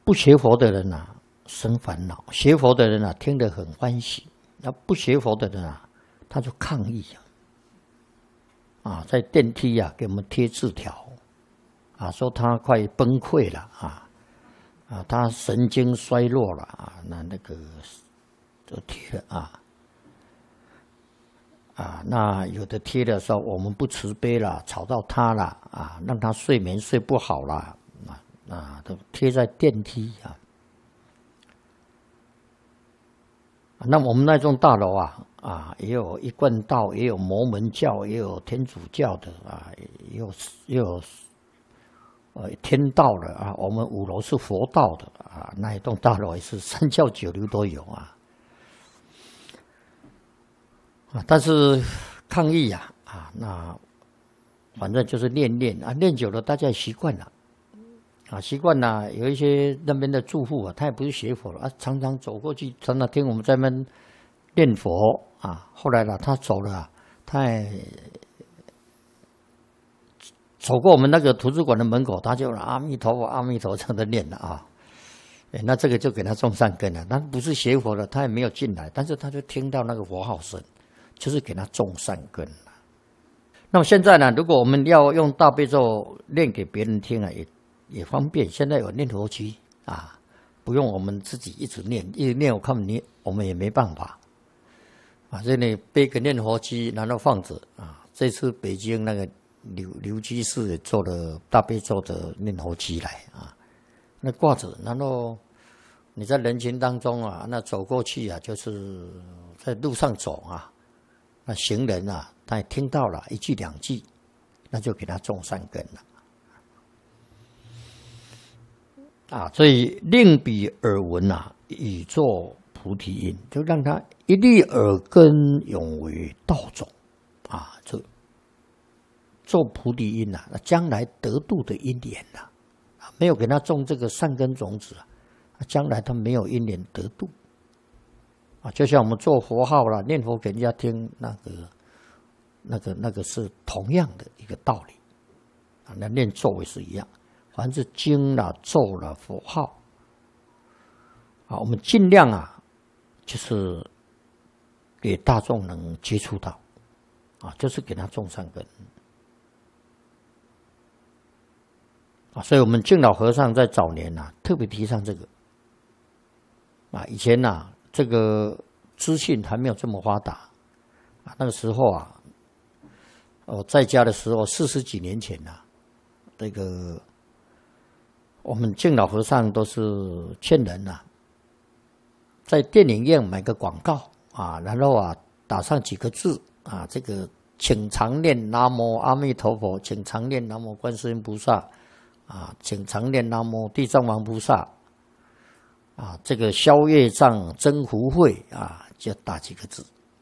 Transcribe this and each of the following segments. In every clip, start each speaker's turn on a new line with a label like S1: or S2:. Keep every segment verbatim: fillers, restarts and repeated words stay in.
S1: 不学佛的人啊，生烦恼；学佛的人啊，听得很欢喜。那不学佛的人啊，他就抗议啊，啊，在电梯啊给我们贴字条，啊，说他快崩溃了啊，啊，他神经衰弱了啊，那那个就贴了啊。啊，那有的贴的时候，我们不慈悲了，吵到他了啊，让他睡眠睡不好了，啊啊，都贴在电梯啊。那我们那栋大楼啊，啊，也有一贯道，也有摩门教，也有天主教的啊，也有也有呃天道的啊。我们五楼是佛道的啊，那一栋大楼也是三教九流都有啊。啊，但是抗议呀、啊，啊，那反正就是练练啊，练久了大家也习惯了，啊，习惯了。有一些那边的住户啊，他也不是学佛了啊，常常走过去，常常听我们在那边练佛啊。后来呢，他走了、啊，他也走过我们那个图书馆的门口，他就阿弥陀佛，阿弥陀佛这样的念了啊。哎，那这个就给他种善根了。他不是学佛的，他也没有进来，但是他就听到那个佛号声。就是给他种善根了。那么现在呢，如果我们要用大悲咒念给别人听啊，也也方便。现在有念佛机啊，不用我们自己一直念，一直念我看你我们也没办法啊。这里背个念佛机，然后放着啊。这次北京那个刘刘居士也做了大悲咒的念佛机来啊，那挂着，然后你在人群当中啊，那走过去啊，就是在路上走啊。那行人啊，他也听到了一句两句，那就给他种善根了。啊，所以令彼耳闻啊，以作菩提因，就让他一粒耳根永为道种啊，这做菩提因呐、啊，将来得度的因缘呐、啊，没有给他种这个善根种子啊，将来他没有因缘得度。啊，就像我们做佛号啦，念佛给人家听，那个、那个、那个是同样的一个道理啊。那念咒也是一样，凡是经啦、咒啦、佛号啊，我们尽量啊，就是给大众能接触到啊，就是给他种善根啊。所以我们净老和尚在早年呐、啊，特别提倡这个啊。以前呐、啊。这个资讯还没有这么发达啊，那个时候啊，我在家的时候，四十几年前呐、啊，这个我们净老和尚都是劝人呐、啊，在电影院买个广告啊，然后啊打上几个字啊，这个请常念南无阿弥陀佛，请常念南无观世音菩萨啊，请常念南无地藏王菩萨。啊，这个消业障增福慧啊，就打几个字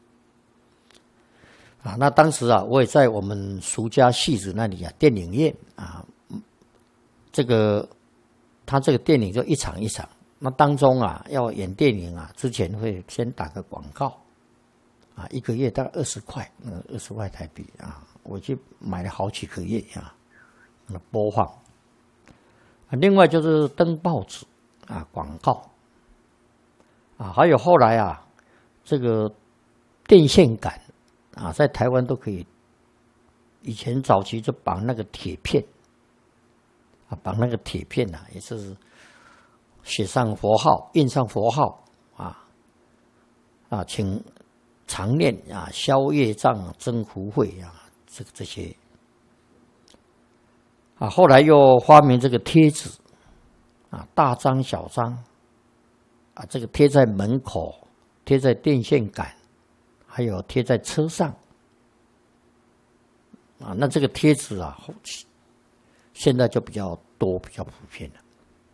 S1: 啊。那当时啊，我也在我们俗家戏子那里啊，电影院啊，这个他这个电影就一场一场。那当中啊，要演电影啊，之前会先打个广告啊，一个月大概二十块，呃，二十块台币啊，我去买了好几个月啊，那播放。啊，另外就是登报纸。啊，广告啊，还有后来啊，这个电线杆啊，在台湾都可以。以前早期就绑那个铁片啊，绑那个铁片啊，也是写上佛号，印上佛号啊啊，请常念啊，消业障、增福慧啊，这个这些啊，后来又发明这个贴纸。啊，大张小张，啊，这个贴在门口，贴在电线杆，还有贴在车上，啊，那这个贴纸啊，现在就比较多，比较普遍了，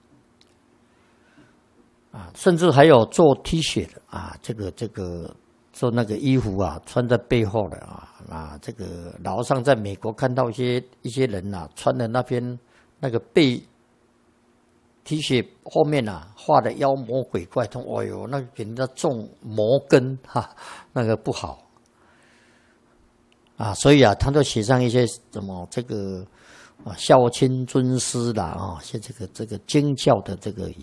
S1: 啊，甚至还有做 T 恤的啊，这个这个做那个衣服啊，穿在背后的啊，啊，这个老和尚在美国看到一些一些人啊，穿的那边那个背。T 恤后面啊画的妖魔鬼怪，通，哎呦，那个给人家种魔根哈，那个不好啊，所以啊，他都写上一些什么这个啊孝亲尊师啦啊，些这个这个经教的这个